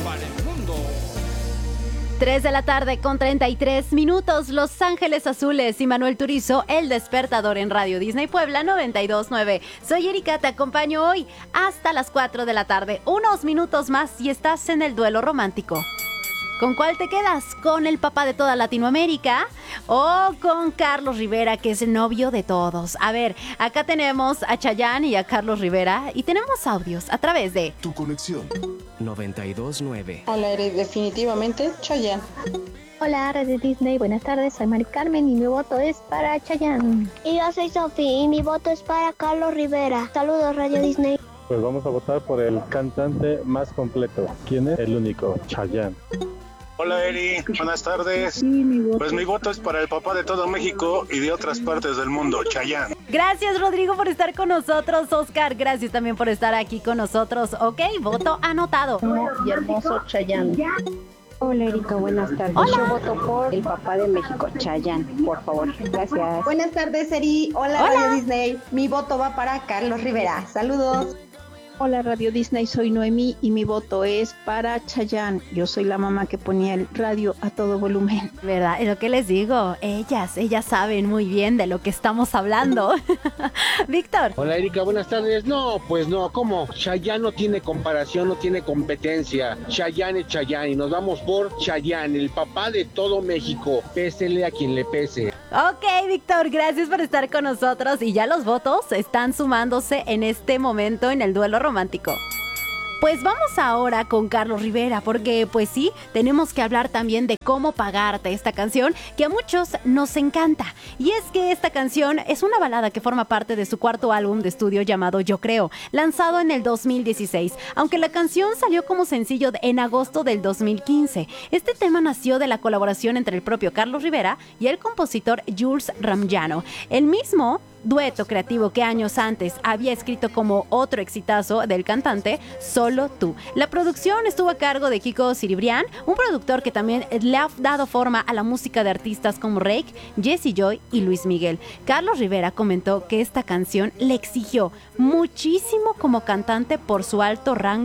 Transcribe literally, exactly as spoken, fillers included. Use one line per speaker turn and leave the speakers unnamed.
para el mundo.
tres de la tarde con treinta y tres minutos, Los Ángeles Azules y Manuel Turizo, El Despertador en Radio Disney Puebla noventa y dos punto nueve. Soy Erika, te acompaño hoy hasta las cuatro de la tarde. Unos minutos más y estás en el duelo romántico. ¿Con cuál te quedas? ¿Con el papá de toda Latinoamérica o con Carlos Rivera, que es el novio de todos? A ver, acá tenemos a Chayanne y a Carlos Rivera y tenemos audios a través de
Tu conexión
noventa y dos punto nueve.
Hola, eres definitivamente Chayanne.
Hola, Radio Disney, buenas tardes, soy Mari Carmen y mi voto es para Chayanne.
Y yo soy Sofía y mi voto es para Carlos Rivera. Saludos, Radio Disney.
Pues vamos a votar por el cantante más completo. ¿Quién es? El único, Chayanne.
Hola Eri, buenas tardes.
Sí, mi voto.
Pues mi voto es para el papá de todo México y de otras partes del mundo, Chayanne.
Gracias, Rodrigo, por estar con nosotros. Oscar, gracias también por estar aquí con nosotros. Ok, voto anotado.
Y hermoso Chayanne.
Hola Erika, buenas tardes.
Hola.
Yo voto por el papá de México, Chayanne, por favor. Gracias.
Buenas tardes, Eri. Hola,
Hola.
Radio Disney. Mi voto va para Carlos Rivera. Saludos.
Hola Radio Disney, soy Noemí y mi voto es para Chayanne. Yo soy la mamá que ponía el radio a todo volumen.
¿Verdad? Es lo que les digo. Ellas, ellas saben muy bien de lo que estamos hablando. Víctor.
Hola Erika, buenas tardes. No, pues no, ¿cómo? Chayanne no tiene comparación, no tiene competencia. Chayanne es Chayanne y nos vamos por Chayanne, el papá de todo México. Pésele a quien le pese.
Ok, Víctor, gracias por estar con nosotros y ya los votos están sumándose en este momento en el duelo romántico. Pues vamos ahora con Carlos Rivera, porque pues sí, tenemos que hablar también de Cómo pagarte, esta canción que a muchos nos encanta. Y es que esta canción es una balada que forma parte de su cuarto álbum de estudio llamado Yo Creo, lanzado en el dos mil dieciséis, aunque la canción salió como sencillo en agosto del dos mil quince. Este tema nació de la colaboración entre el propio Carlos Rivera y el compositor Jules Ramjano, el mismo dueto creativo que años antes había escrito como otro exitazo del cantante, Solo Tú. La producción estuvo a cargo de Kiko Siribrián, un productor que también le ha dado forma a la música de artistas como Rake, Jesse Joy y Luis Miguel. Carlos Rivera comentó que esta canción le exigió muchísimo como cantante por su alto rango